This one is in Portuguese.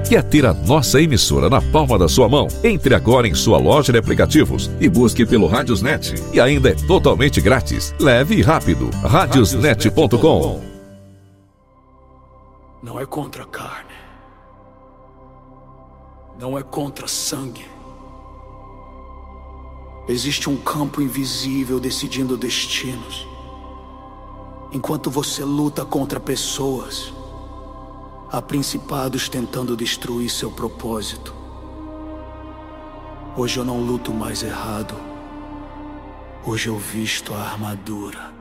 Quer ter a nossa emissora na palma da sua mão? Entre agora em sua loja de aplicativos e busque pelo Radiosnet. E ainda é totalmente grátis. Leve e rápido. Radiosnet.com. Não é contra a carne. Não é contra sangue. Existe um campo invisível decidindo destinos. Enquanto você luta contra pessoas, há principados tentando destruir seu propósito. Hoje eu não luto mais errado. Hoje eu visto a armadura.